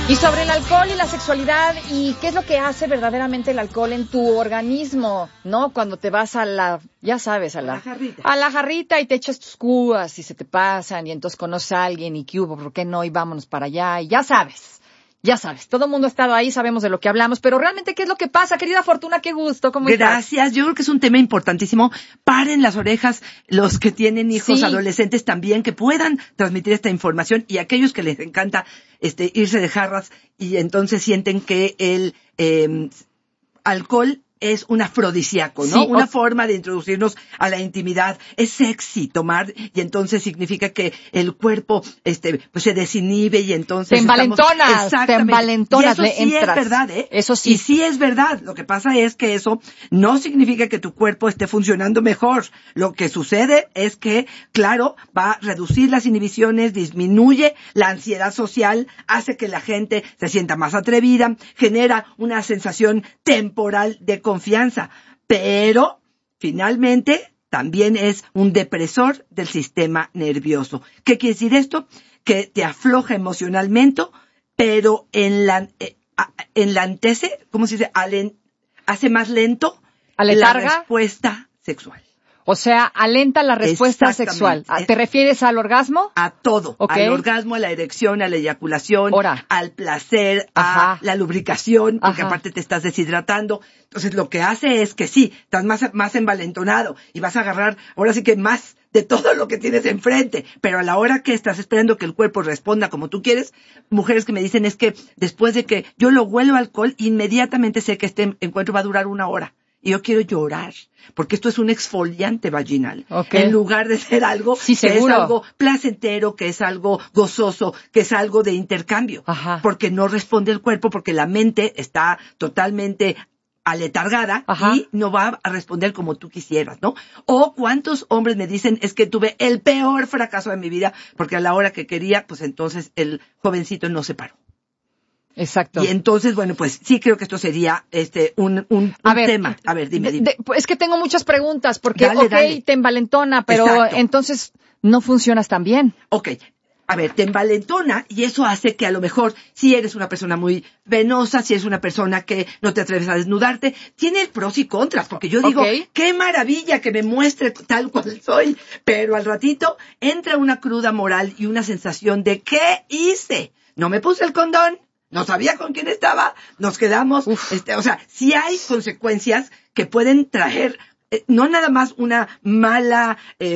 Y sobre el alcohol y la sexualidad, y qué es lo que hace verdaderamente el alcohol en tu organismo, ¿no? Cuando te vas a la, ya sabes, a la jarrita. A la jarrita y te echas tus cubas y se te pasan y entonces conoces a alguien y qué hubo, ¿por qué no? Y vámonos para allá y ya sabes, todo el mundo ha estado ahí, sabemos de lo que hablamos, pero realmente ¿qué es lo que pasa? Querida Fortuna, qué gusto, ¿cómo estás? Gracias, yo creo que es un tema importantísimo. Paren las orejas los que tienen hijos adolescentes también, que puedan transmitir esta información, y aquellos que les encanta irse de jarras y entonces sienten que el alcohol es un afrodisíaco, ¿no? Una forma de introducirnos a la intimidad. Es sexy tomar, y entonces significa que el cuerpo, pues se desinhibe y entonces te envalentonas, y eso sí es verdad, ¿eh? Eso sí. Y sí es verdad. Lo que pasa es que eso no significa que tu cuerpo esté funcionando mejor. Lo que sucede es que, claro, va a reducir las inhibiciones, disminuye la ansiedad social, hace que la gente se sienta más atrevida, genera una sensación temporal de confianza, pero finalmente también es un depresor del sistema nervioso. ¿Qué quiere decir esto? Que te afloja emocionalmente, pero enlantece, ¿cómo se dice? Hace más lento la respuesta sexual. O sea, alenta la respuesta sexual. ¿Te refieres al orgasmo? A todo. Okay. Al orgasmo, a la erección, a la eyaculación, al placer, a la lubricación, porque aparte te estás deshidratando. Entonces, lo que hace es que sí, estás más envalentonado y vas a agarrar, ahora sí que más de todo lo que tienes enfrente. Pero a la hora que estás esperando que el cuerpo responda como tú quieres, mujeres que me dicen es que después de que yo lo huelo alcohol, inmediatamente sé que este encuentro va a durar 1 hora. Y yo quiero llorar, porque esto es un exfoliante vaginal. Okay. En lugar de ser algo que es algo placentero, que es algo gozoso, que es algo de intercambio. Ajá. Porque no responde el cuerpo, porque la mente está totalmente aletargada y no va a responder como tú quisieras, ¿no? O cuántos hombres me dicen, es que tuve el peor fracaso de mi vida, porque a la hora que quería, pues entonces el jovencito no se paró. Exacto. Y entonces, bueno, pues sí creo que esto sería un tema. A ver, dime. Es que tengo muchas preguntas, porque dale. Te envalentona, pero entonces no funcionas tan bien. Ok. A ver, te envalentona y eso hace que a lo mejor, si eres una persona muy venosa, si eres una persona que no te atreves a desnudarte, tiene pros y contras, porque yo digo, qué maravilla que me muestre tal cual soy, pero al ratito entra una cruda moral y una sensación de ¿qué hice? No me puse el condón. No sabía con quién estaba, nos quedamos, o sea, sí hay consecuencias que pueden traer, no nada más una mala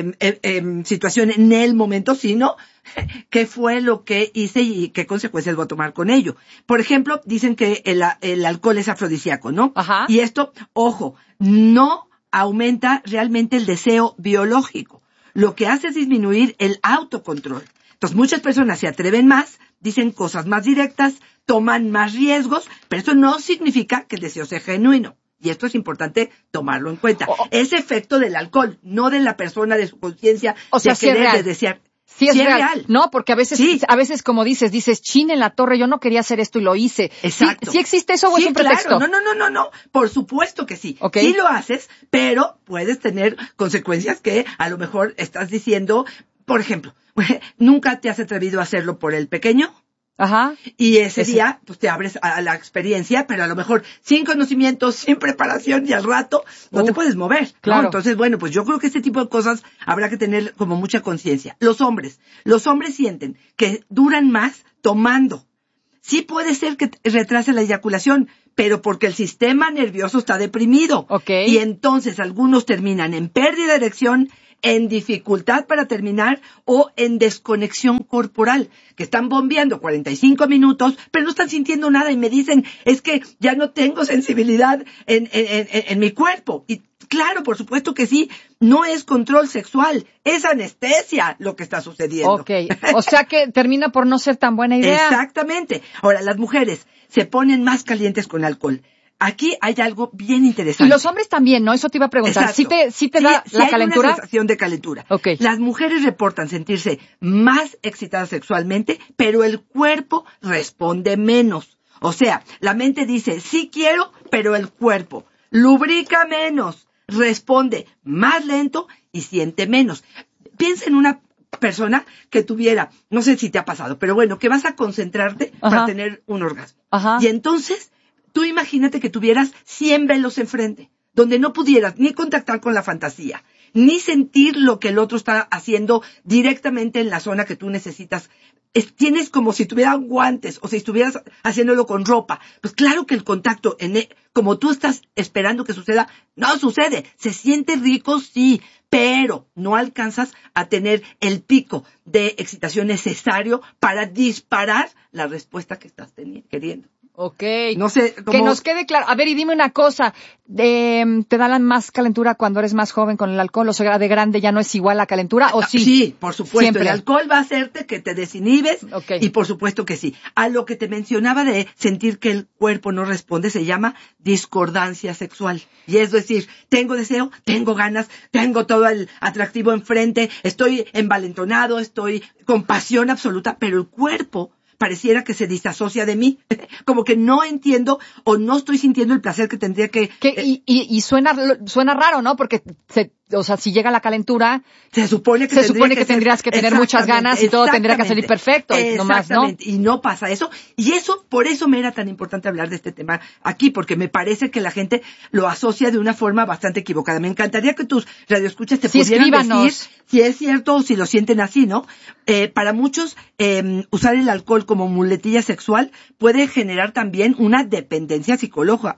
situación en el momento, sino qué fue lo que hice y qué consecuencias voy a tomar con ello. Por ejemplo, dicen que el alcohol es afrodisíaco, ¿no? Ajá. Y esto, ojo, no aumenta realmente el deseo biológico. Lo que hace es disminuir el autocontrol. Entonces, muchas personas se atreven más, dicen cosas más directas, toman más riesgos, pero esto no significa que el deseo sea genuino. Y esto es importante tomarlo en cuenta. Es efecto del alcohol, no de la persona, de su conciencia, de querer, de desear. Sí es real. No, porque a veces como dices, chin en la torre, yo no quería hacer esto y lo hice. Exacto. ¿Sí existe eso o es un pretexto? Claro. No. Por supuesto que sí. Okay. Sí lo haces, pero puedes tener consecuencias que a lo mejor estás diciendo, por ejemplo, ¿nunca te has atrevido a hacerlo por el pequeño? Ajá. Y ese día, pues te abres a la experiencia, pero a lo mejor sin conocimiento, sin preparación y al rato no te puedes mover, ¿no? Claro. Entonces, bueno, pues yo creo que este tipo de cosas habrá que tener como mucha conciencia. Los hombres sienten que duran más tomando. Sí puede ser que retrase la eyaculación, pero porque el sistema nervioso está deprimido. Okay. Y entonces algunos terminan en pérdida de erección, en dificultad para terminar o en desconexión corporal, que están bombeando 45 minutos, pero no están sintiendo nada y me dicen, es que ya no tengo sensibilidad en mi cuerpo. Y claro, por supuesto que sí, no es control sexual, es anestesia lo que está sucediendo. Okay. O sea que termina por no ser tan buena idea. Exactamente. Ahora, las mujeres se ponen más calientes con alcohol. Aquí hay algo bien interesante. Y los hombres también, ¿no? Eso te iba a preguntar. ¿Sí te da la calentura? Hay una sensación de calentura. Okay. Las mujeres reportan sentirse más excitadas sexualmente, pero el cuerpo responde menos. O sea, la mente dice, sí quiero, pero el cuerpo lubrica menos, responde más lento y siente menos. Piensa en una persona que tuviera, no sé si te ha pasado, pero bueno, que vas a concentrarte para tener un orgasmo. Y entonces, tú imagínate que tuvieras 100 velos enfrente, donde no pudieras ni contactar con la fantasía, ni sentir lo que el otro está haciendo directamente en la zona que tú necesitas. Tienes como si tuvieran guantes o si estuvieras haciéndolo con ropa. Pues claro que el contacto, como tú estás esperando que suceda, no sucede. Se siente rico, sí, pero no alcanzas a tener el pico de excitación necesario para disparar la respuesta que estás queriendo. Okay. No sé, que nos quede claro. A ver, y dime una cosa, ¿te da más calentura cuando eres más joven con el alcohol? O sea, de grande ya no es igual la calentura, ¿o sí? Sí, por supuesto. Siempre. El alcohol va a hacerte que te desinhibes, y por supuesto que sí. A lo que te mencionaba de sentir que el cuerpo no responde, se llama discordancia sexual. Y es decir, tengo deseo, tengo ganas, tengo todo el atractivo enfrente, estoy envalentonado, estoy con pasión absoluta, pero el cuerpo pareciera que se disasocia de mí, como que no entiendo o no estoy sintiendo el placer que tendría que... Y suena raro, ¿no? Porque o sea, si llega la calentura, se supone que tendrías que tener muchas ganas y todo tendría que salir perfecto. Exactamente, ¿no? Y no pasa eso. Y por eso me era tan importante hablar de este tema aquí, porque me parece que la gente lo asocia de una forma bastante equivocada. Me encantaría que tus radioescuchas te pudieran decir si es cierto o si lo sienten así, ¿no? Para muchos, usar el alcohol como muletilla sexual puede generar también una dependencia psicológica.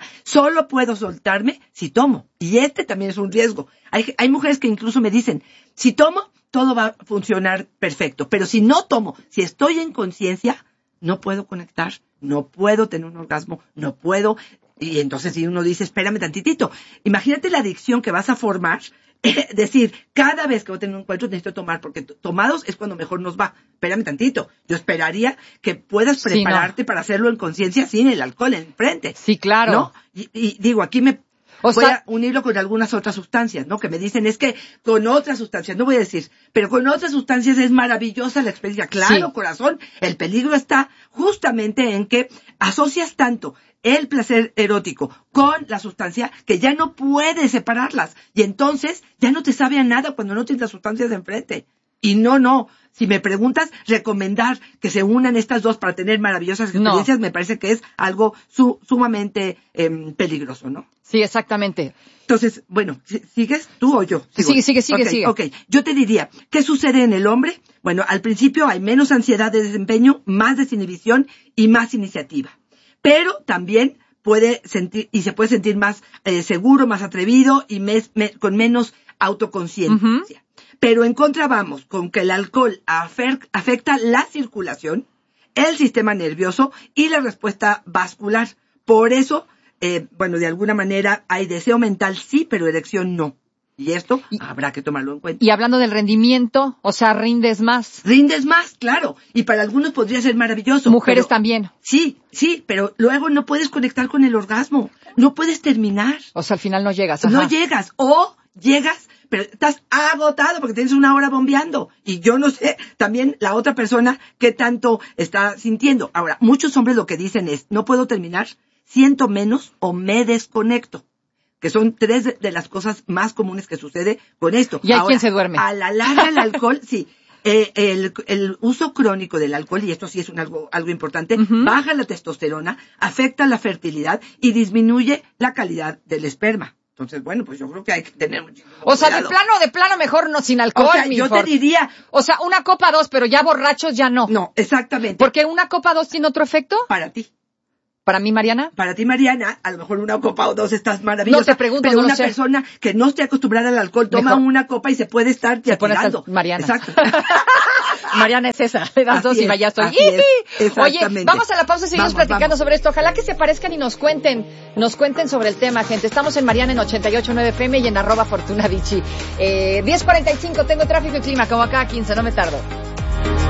Solo puedo soltarme si tomo. Y también es un riesgo. Hay mujeres que incluso me dicen, si tomo, todo va a funcionar perfecto. Pero si no tomo, si estoy en conciencia, no puedo conectar, no puedo tener un orgasmo, no puedo. Y entonces si uno dice, espérame tantitito. Imagínate la adicción que vas a formar. Decir, cada vez que voy a tener un encuentro necesito tomar, porque tomados es cuando mejor nos va. Espérame tantito. Yo esperaría que puedas prepararte para hacerlo en conciencia sin el alcohol enfrente. Sí, claro. ¿No? Y digo, aquí voy a unirlo con algunas otras sustancias, ¿no? Que me dicen, es que con otras sustancias, no voy a decir, pero con otras sustancias es maravillosa la experiencia. Claro, corazón, el peligro está justamente en que asocias tanto el placer erótico con la sustancia que ya no puedes separarlas. Y entonces ya no te sabe a nada cuando no tienes las sustancias de enfrente. Y no. Si me preguntas, recomendar que se unan estas dos para tener maravillosas experiencias, me parece que es algo sumamente peligroso, ¿no? Sí, exactamente. Entonces, bueno, ¿sigues tú o yo? Sigue. Ok, yo te diría, ¿qué sucede en el hombre? Bueno, al principio hay menos ansiedad de desempeño, más desinhibición y más iniciativa. Pero también se puede sentir más seguro, más atrevido y con menos autoconciencia. Pero en contra vamos con que el alcohol afecta la circulación, el sistema nervioso y la respuesta vascular. Por eso, de alguna manera hay deseo mental sí, pero erección no. Y esto habrá que tomarlo en cuenta. Y hablando del rendimiento, o sea, rindes más. Rindes más, claro. Y para algunos podría ser maravilloso. Mujeres también. Sí, pero luego no puedes conectar con el orgasmo. No puedes terminar. O sea, al final no llegas. No llegas. O llegas, pero estás agotado porque tienes una hora bombeando. Y yo no sé también la otra persona qué tanto está sintiendo. Ahora, muchos hombres lo que dicen es, no puedo terminar, siento menos o me desconecto. Que son 3 de las cosas más comunes que sucede con esto. Y hay quien se duerme. A la larga el alcohol, sí. El uso crónico del alcohol, y esto sí es algo importante, baja la testosterona, afecta la fertilidad y disminuye la calidad del esperma. Entonces, bueno, pues yo creo que hay que tener muchísimo cuidado. O sea, de plano mejor no sin alcohol. O sea, yo te diría... O sea, una copa 2, pero ya borrachos ya no. No, exactamente. ¿Porque una copa 2 tiene otro efecto? Para ti. ¿Para mí, Mariana? Para ti, Mariana, a lo mejor una copa o 2 estás maravillosa. No te pregunto, pero no una sé. persona que no esté acostumbrada al alcohol toma una copa y se puede estar tirando. Mariana. Exacto. Mariana es esa. Le das 2 y vaya estoy. Oye, vamos a la pausa y seguimos platicando sobre esto. Ojalá que se parezcan y nos cuenten sobre el tema, gente. Estamos en Mariana en 88.9 FM y en @FortunaVichy. 10:45, tengo tráfico y clima, como cada 15, no me tardo.